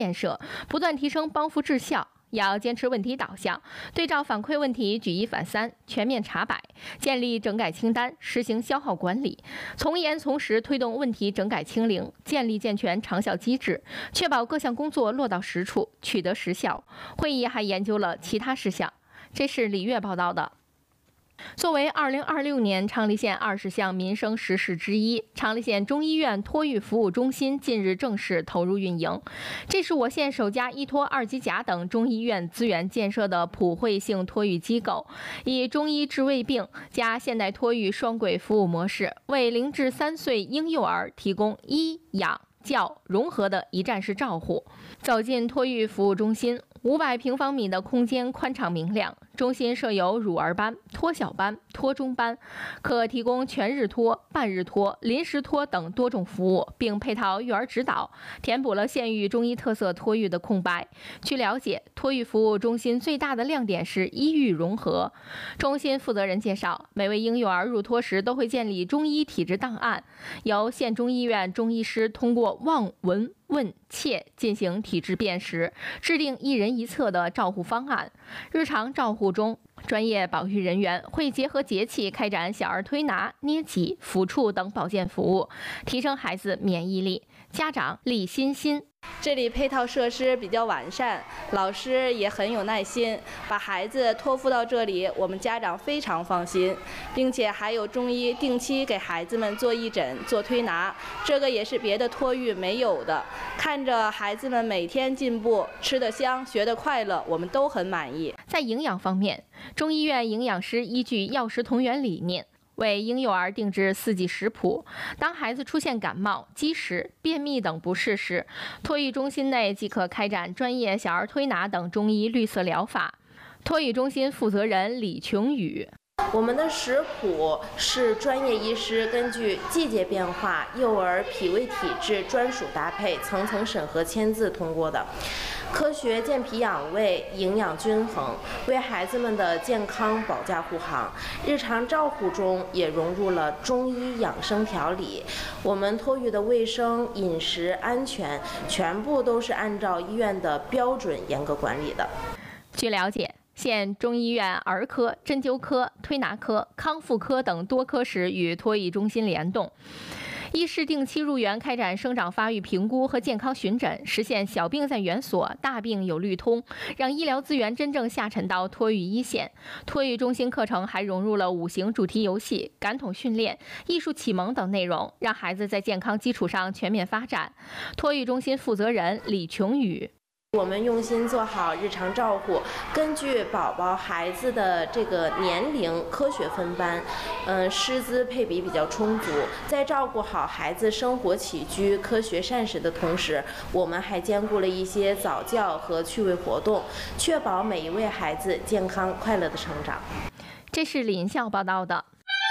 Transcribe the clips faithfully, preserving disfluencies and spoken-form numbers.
建设，不断提升帮扶质效。要坚持问题导向，对照反馈问题举一反三，全面查摆，建立整改清单，实行消耗管理，从严从实推动问题整改清零，建立健全长效机制，确保各项工作落到实处，取得实效。会议还研究了其他事项。这是李月报道的。作为二零二六年昌黎县二十项民生实事之一，昌黎县中医院托育服务中心近日正式投入运营。这是我县首家依托二级甲等中医院资源建设的普惠性托育机构，以中医治胃病加现代托育双轨服务模式，为零至三岁婴幼儿提供医养教融合的一站式照护。走进托育服务中心，五百平方米的空间宽敞明亮，中心设有乳儿班、托小班、托中班，可提供全日托、半日托、临时托等多种服务，并配套育儿指导，填补了县域中医特色托育的空白。据了解，托育服务中心最大的亮点是医育融合。中心负责人介绍，每位婴幼儿入托时都会建立中医体质档案，由县中医院中医师通过望、闻、问、切进行体质辨识，制定一人一策的照护方案。日常照护中，专业保育人员会结合节气开展小儿推拿、捏脊、抚触等保健服务，提升孩子免疫力。家长李欣欣。 这里配套设施比较完善，老师也很有耐心，把孩子托付到这里，我们家长非常放心，并且还有中医定期给孩子们做义诊、做推拿，这个也是别的托育没有的。看着孩子们每天进步，吃得香，学得快乐，我们都很满意。 在营养方面，中医院营养师依据药食同源理念，为婴幼儿定制四季食谱。当孩子出现感冒、积食、便秘等不适时，托育中心内即可开展专业小儿推拿等中医绿色疗法。托育中心负责人李琼宇。 我们的食谱是专业医师根据季节变化、幼儿脾胃体质专属搭配，层层审核签字通过的，科学健脾养胃，营养均衡，为孩子们的健康保驾护航。日常照护中也融入了中医养生调理，我们托育的卫生、饮食安全全部都是按照医院的标准严格管理的。 据了解，县中医院儿科、针灸科、推拿科、康复科等多科室与托育中心联动，医师定期入园开展生长发育评估和健康巡诊，实现小病在园所，大病有律通，让医疗资源真正下沉到托育一线。托育中心课程还融入了五行主题游戏、感统训练、艺术启蒙等内容，让孩子在健康基础上全面发展。托育中心负责人李琼宇。 我们用心做好日常照护，根据宝宝孩子的这个年龄科学分班，嗯，师资配比比较充足。在照顾好孩子生活起居、科学膳食的同时，我们还兼顾了一些早教和趣味活动，确保每一位孩子健康快乐的成长。 这是林校报道的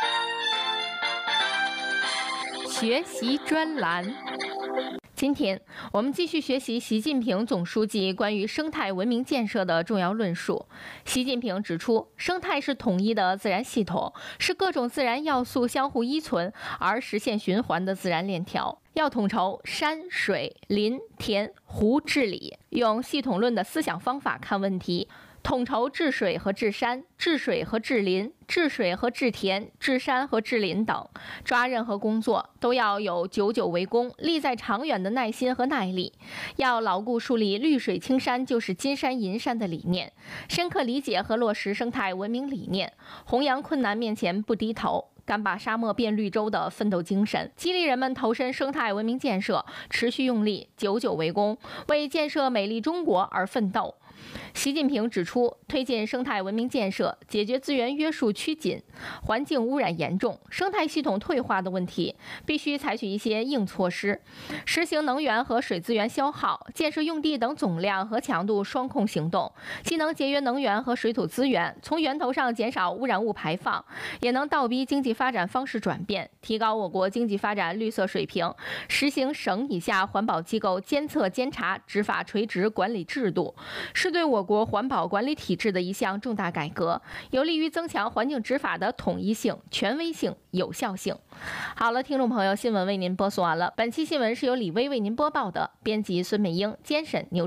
学习专栏。今天我们继续学习习近平总书记关于生态文明建设的重要论述。习近平指出，生态是统一的自然系统，是各种自然要素相互依存而实现循环的自然链条。要统筹山水林田湖治理，用系统论的思想方法看问题，统筹治水和治山、治水和治林、治水和治田、治山和治林等，抓任何工作都要有久久为功、利在长远的耐心和耐力，要牢固树立绿水青山就是金山银山的理念，深刻理解和落实生态文明理念，弘扬困难面前不低头、敢把沙漠变绿洲的奋斗精神，激励人们投身生态文明建设，持续用力，久久为功，为建设美丽中国而奋斗。习近平指出，推进生态文明建设，解决资源约束趋紧、环境污染严重、生态系统退化的问题，必须采取一些硬措施，实行能源和水资源消耗、建设用地等总量和强度双控行动，既能节约能源和水土资源，从源头上减少污染物排放，也能倒逼经济发展方式转变，提高我国经济发展绿色水平，实行省以下环保机构监测监察执法垂直管理制度，是对我国环保管理体制的一项重大改革，有利于增强环境执法的统一性、权威性、有效性。好了，听众朋友，新闻为您播送完了。本期新闻是由李薇为您播报的，编辑孙美英，监审牛。